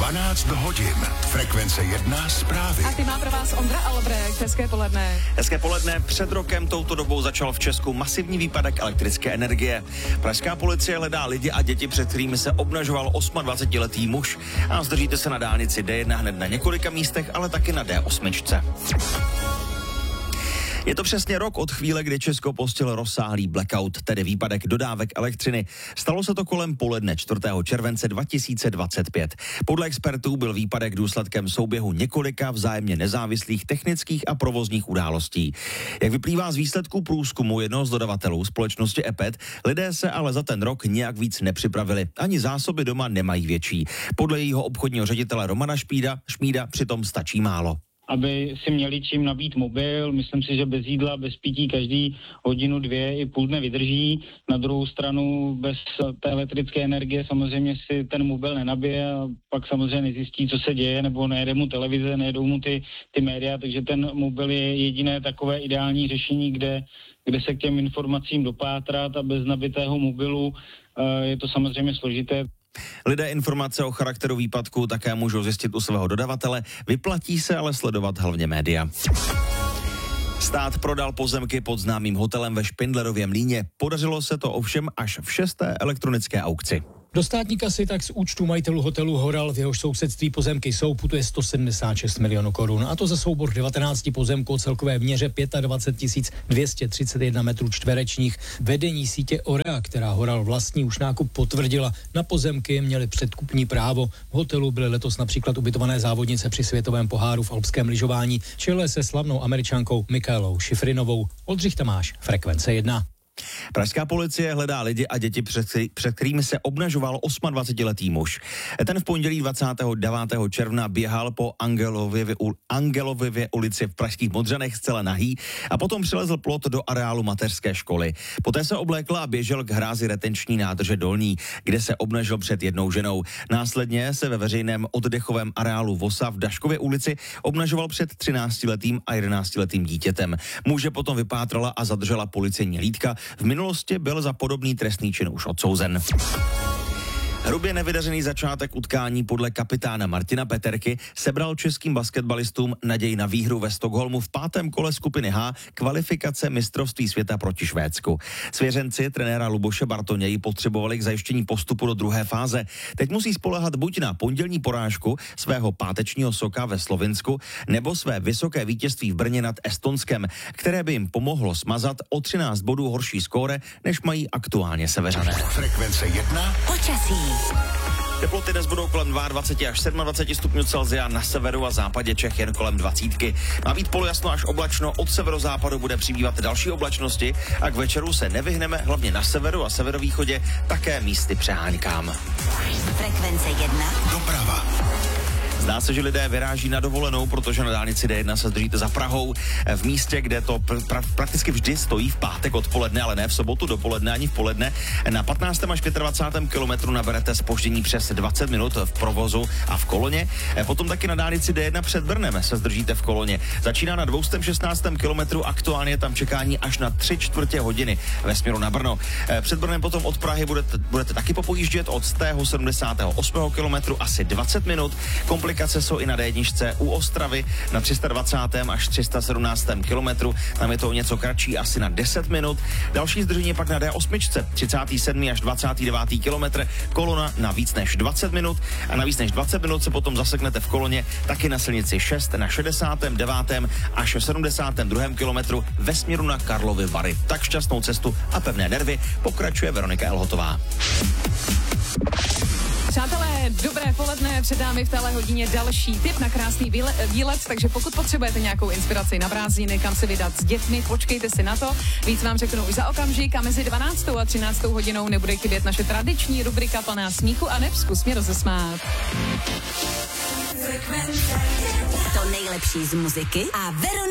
12 hodin. Frekvence 1 zprávy. A ty má pro vás Ondra Albrecht. Hezké poledne. Hezké poledne. Před rokem touto dobou začal v Česku masivní výpadek elektrické energie. Pražská policie hledá lidi a děti, před kterými se obnažoval 28letý muž. A zdržíte se na dálnici D1 hned na několika místech, ale taky na D8. Je to přesně rok od chvíle, kdy Česko postihl rozsáhlý blackout, tedy výpadek dodávek elektřiny. Stalo se to kolem poledne 4. července 2025. Podle expertů byl výpadek důsledkem souběhu několika vzájemně nezávislých technických a provozních událostí. Jak vyplývá z výsledků průzkumu jednoho z dodavatelů společnosti EPET, lidé se ale za ten rok nějak víc nepřipravili. Ani zásoby doma nemají větší. Podle jejího obchodního ředitele Romana Šmída přitom stačí málo. Aby si měli čím nabít mobil. Myslím si, že bez jídla, bez pití každý hodinu, dvě i půl dne vydrží. Na druhou stranu bez té elektrické energie samozřejmě si ten mobil nenabije a pak samozřejmě nezjistí, co se děje, nebo nejede mu televize, nejedou mu ty média, takže ten mobil je jediné takové ideální řešení, kde se k těm informacím dopátrat, a bez nabitého mobilu je to samozřejmě složité. Lidé informace o charakteru výpadku také můžou zjistit u svého dodavatele, vyplatí se ale sledovat hlavně média. Stát prodal pozemky pod známým hotelem ve Špindlerově Mlýně. Podařilo se to ovšem až v 6. elektronické aukci. Do státní kasy tak z účtu majitelů hotelu Horal, v jehož sousedství pozemky jsou, putuje 176 milionů korun. A to za soubor 19 pozemků o celkové měře 25 231 metrů čtverečních. Vedení sítě Orea, která Horal vlastní, už nákup potvrdila. Na pozemky měli předkupní právo. V hotelu byly letos například ubytované závodnice při světovém poháru v alpském lyžování, čele se slavnou Američankou Mikaelou Šifrinovou. Oldřich Tamáš, Frekvence 1. Pražská policie hledá lidi a děti, před kterými se obnažoval 28letý muž. Ten v pondělí 29. června běhal po Angelově ulici v pražských Modřanech zcela nahý a potom přilezl plot do areálu mateřské školy. Poté se oblékl a běžel k hrázi retenční nádrže Dolní, kde se obnažil před jednou ženou. Následně se ve veřejném oddechovém areálu Vosa v Daškově ulici obnažoval před 13letým a 11letým dítětem. Muže potom vypátrala a zadržela policejní hlídka. V minulosti byl za podobný trestný čin už odsouzen. Hrubě nevydařený začátek utkání podle kapitána Martina Peterky sebral českým basketbalistům naději na výhru ve Stockholmu v 5. kole skupiny H kvalifikace mistrovství světa proti Švédsku. Svěřenci trenéra Luboše Bartoněji potřebovali k zajištění postupu do druhé fáze. Teď musí spoléhat buď na pondělní porážku svého pátečního Soka ve Slovinsku, nebo své vysoké vítězství v Brně nad Estonskem, které by jim pomohlo smazat o 13 bodů horší skóre, než mají aktuálně Severané. Frekvence 1. Počasí. Teploty dnes budou kolem 22 až 27 stupňů Celsia, na severu a západě Čech jen kolem 20. Má být polojasno až oblačno, od severozápadu bude přibývat další oblačnosti a k večeru se nevyhneme hlavně na severu a severovýchodě také místy přeháňkám. Frekvence 1. Doprava. Zdá se, že lidé vyráží na dovolenou, protože na dálnici D1 se zdržíte za Prahou, v místě, kde to prakticky vždy stojí v pátek odpoledne, ale ne v sobotu dopoledne ani v poledne. Na 15. až 25. kilometru naberete zpoždění přes 20 minut v provozu a v koloně. Potom taky na dálnici D1 před Brnem se zdržíte v koloně. Začíná na 216. kilometru, aktuálně tam čekání až na 3/4 hodiny ve směru na Brno. Před Brnem potom od Prahy budete taky popojíždět od 178. kilometru asi 20 minut. Komplikace jsou i na D1 u Ostravy na 320. až 317. kilometru. Tam je to něco kratší, asi na 10 minut. Další zdržení pak na D8, 37. až 29. kilometr, kolona na víc než 20 minut a na víc než 20 minut se potom zaseknete v koloně taky na silnici 6 na 69. až 72. kilometru ve směru na Karlovy Vary. Tak šťastnou cestu a pevné nervy, pokračuje Veronika Elhotová. Přátelé, dobré poledne, před námi v téhle hodině další tip na krásný výlet, takže pokud potřebujete nějakou inspiraci na prázdniny, kam se vydat s dětmi, počkejte si na to. Víc vám řeknu už za okamžik a mezi 12. a 13. hodinou nebude chybět naše tradiční rubrika plná smíchu a zkus mě rozesmát. To nejlepší z muziky a Veronika